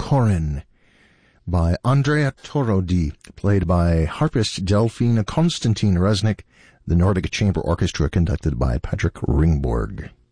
Corin by Andrea Torodi, played by harpist Delphine Konstantin Resnick, the Nordic Chamber Orchestra conducted by Patrick Ringborg.